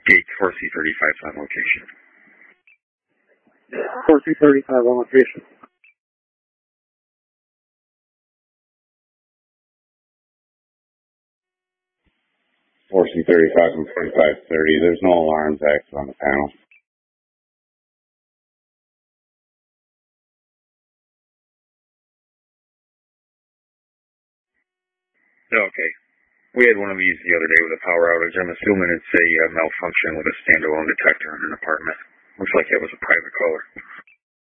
Gate 4C35 on location. 4C35 on location. C35 from 4530. There's no alarms active on the panel. Okay. We had one of these the other day with a power outage. I'm assuming it's a malfunction with a standalone detector in an apartment. Looks like it was a private caller.